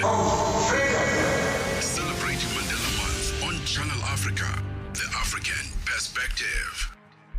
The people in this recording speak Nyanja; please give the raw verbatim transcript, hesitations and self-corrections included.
Celebrating Mandela Month on Channel Africa, the African perspective.